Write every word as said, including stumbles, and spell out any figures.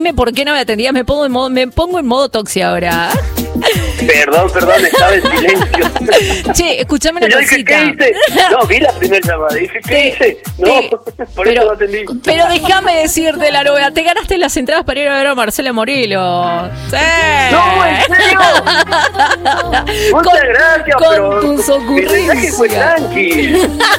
¿Por qué no me atendías? Me pongo en modo, me pongo en modo toxi ahora. Perdón, perdón, estaba en silencio. Che, escuchame una Yo cosita. dije, ¿qué hice? No, vi la primera llamada. Dije, ¿qué Te- hice? No, te- por pero, eso no atendí. Pero déjame decirte, la novia, te ganaste las entradas para ir a ver a Marcela Morelo. ¡Sí! ¡No, en serio! Muchas gracias, con pero tus mi mensaje fue ocurrencias. tranqui.